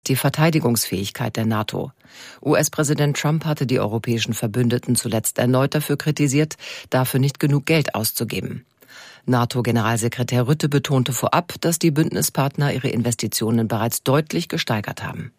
die Verteidigungsfähigkeit der NATO. US-Präsident Trump hatte die europäischen Verbündeten zuletzt erneut dafür kritisiert, dafür nicht genug Geld auszugeben. NATO-Generalsekretär Rutte betonte vorab, dass die Bündnispartner ihre Investitionen bereits deutlich gesteigert haben.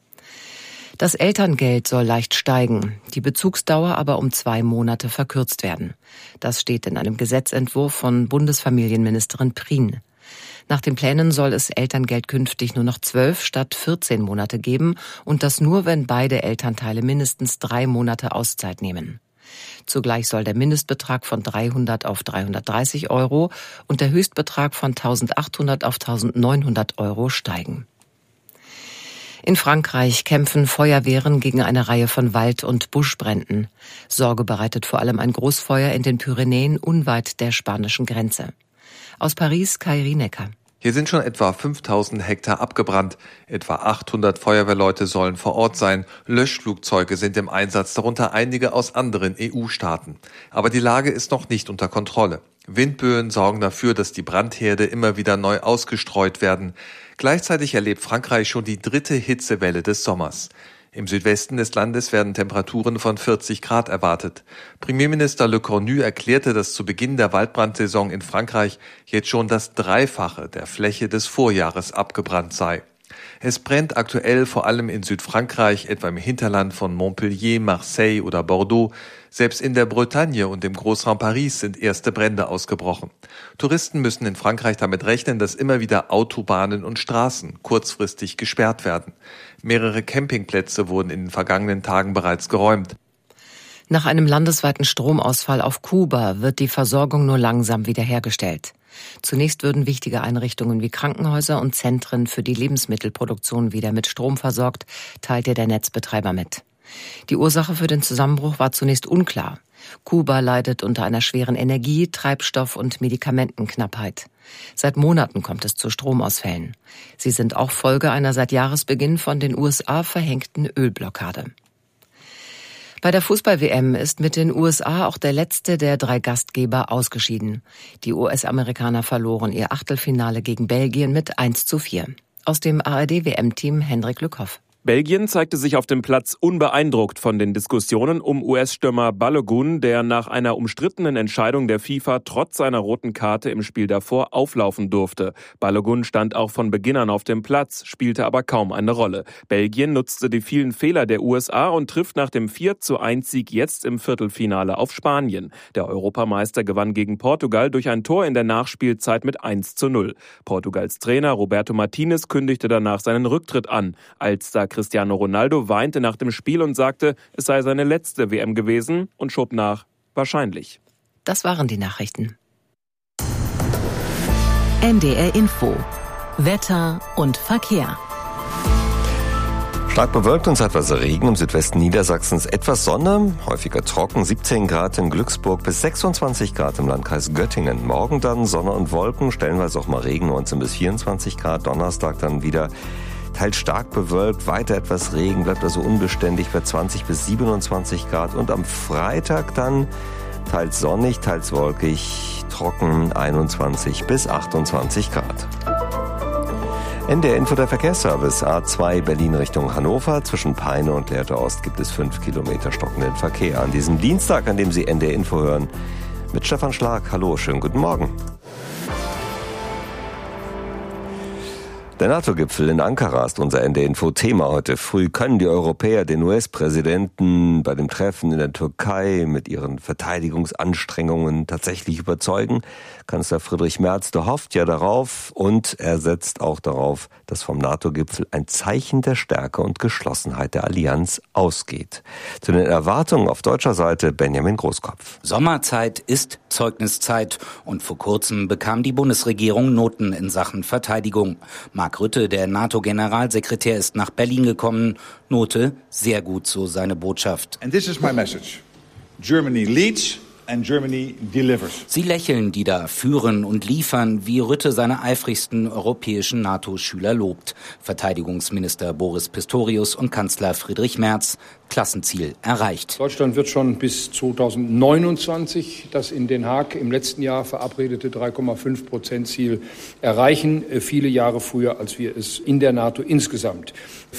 Das Elterngeld soll leicht steigen, die Bezugsdauer aber um 2 Monate verkürzt werden. Das steht in einem Gesetzentwurf von Bundesfamilienministerin Prien. Nach den Plänen soll es Elterngeld künftig nur noch 12 statt 14 Monate geben und das nur, wenn beide Elternteile mindestens 3 Monate Auszeit nehmen. Zugleich soll der Mindestbetrag von 300 auf 330 € und der Höchstbetrag von 1.800 auf 1.900 € steigen. In Frankreich kämpfen Feuerwehren gegen eine Reihe von Wald- und Buschbränden. Sorge bereitet vor allem ein Großfeuer in den Pyrenäen unweit der spanischen Grenze. Aus Paris, Kai Rienecker. Hier sind schon etwa 5000 Hektar abgebrannt. Etwa 800 Feuerwehrleute sollen vor Ort sein. Löschflugzeuge sind im Einsatz, darunter einige aus anderen EU-Staaten. Aber die Lage ist noch nicht unter Kontrolle. Windböen sorgen dafür, dass die Brandherde immer wieder neu ausgestreut werden. Gleichzeitig erlebt Frankreich schon die 3. Hitzewelle des Sommers. Im Südwesten des Landes werden Temperaturen von 40 Grad erwartet. Premierminister Le Cornu erklärte, dass zu Beginn der Waldbrandsaison in Frankreich jetzt schon das Dreifache der Fläche des Vorjahres abgebrannt sei. Es brennt aktuell vor allem in Südfrankreich, etwa im Hinterland von Montpellier, Marseille oder Bordeaux. Selbst in der Bretagne und im Großraum Paris sind erste Brände ausgebrochen. Touristen müssen in Frankreich damit rechnen, dass immer wieder Autobahnen und Straßen kurzfristig gesperrt werden. Mehrere Campingplätze wurden in den vergangenen Tagen bereits geräumt. Nach einem landesweiten Stromausfall auf Kuba wird die Versorgung nur langsam wiederhergestellt. Zunächst würden wichtige Einrichtungen wie Krankenhäuser und Zentren für die Lebensmittelproduktion wieder mit Strom versorgt, teilte der Netzbetreiber mit. Die Ursache für den Zusammenbruch war zunächst unklar. Kuba leidet unter einer schweren Energie-, Treibstoff- und Medikamentenknappheit. Seit Monaten kommt es zu Stromausfällen. Sie sind auch Folge einer seit Jahresbeginn von den USA verhängten Ölblockade. Bei der Fußball-WM ist mit den USA auch der letzte der 3 Gastgeber ausgeschieden. Die US-Amerikaner verloren ihr Achtelfinale gegen Belgien mit 1:4. Aus dem ARD-WM-Team Hendrik Lückhoff. Belgien zeigte sich auf dem Platz unbeeindruckt von den Diskussionen um US-Stürmer Balogun, der nach einer umstrittenen Entscheidung der FIFA trotz seiner roten Karte im Spiel davor auflaufen durfte. Balogun stand auch von Beginn an auf dem Platz, spielte aber kaum eine Rolle. Belgien nutzte die vielen Fehler der USA und trifft nach dem 4:1-Sieg jetzt im Viertelfinale auf Spanien. Der Europameister gewann gegen Portugal durch ein Tor in der Nachspielzeit mit 1:0. Portugals Trainer Roberto Martinez kündigte danach seinen Rücktritt an. Als Cristiano Ronaldo weinte nach dem Spiel und sagte, es sei seine letzte WM gewesen und schob nach, wahrscheinlich. Das waren die Nachrichten. NDR Info. Wetter und Verkehr. Stark bewölkt und zeitweise Regen im Südwesten Niedersachsens, etwas Sonne, häufiger trocken, 17 Grad in Glücksburg bis 26 Grad im Landkreis Göttingen. Morgen dann Sonne und Wolken, stellenweise auch mal Regen, 19 bis 24 Grad. Donnerstag dann wieder teils stark bewölkt, weiter etwas Regen, bleibt also unbeständig bei 20 bis 27 Grad. Und am Freitag dann teils sonnig, teils wolkig, trocken, 21 bis 28 Grad. NDR Info, der Verkehrsservice. A2 Berlin Richtung Hannover. Zwischen Peine und Lehrte Ost gibt es 5 Kilometer stockenden Verkehr. An diesem Dienstag, an dem Sie NDR Info hören, mit Stefan Schlag. Hallo, schönen guten Morgen. Der NATO-Gipfel in Ankara ist unser NDR-Info-Thema heute früh. Können die Europäer den US-Präsidenten bei dem Treffen in der Türkei mit ihren Verteidigungsanstrengungen tatsächlich überzeugen? Kanzler Friedrich Merz, der hofft ja darauf und er setzt auch darauf, dass vom NATO-Gipfel ein Zeichen der Stärke und Geschlossenheit der Allianz ausgeht. Zu den Erwartungen auf deutscher Seite Benjamin Großkopf. Sommerzeit ist Zeugniszeit und vor kurzem bekam die Bundesregierung Noten in Sachen Verteidigung. Mark Rutte, der NATO-Generalsekretär, ist nach Berlin gekommen. Note, sehr gut, so seine Botschaft. And this is my message. Germany leads and Germany delivers. Sie lächeln, die da führen und liefern, wie Rutte seine eifrigsten europäischen NATO-Schüler lobt. Verteidigungsminister Boris Pistorius und Kanzler Friedrich Merz. Klassenziel erreicht. Deutschland wird schon bis 2029 das in Den Haag im letzten Jahr verabredete 3,5% Ziel erreichen. Viele Jahre früher, als wir es in der NATO insgesamt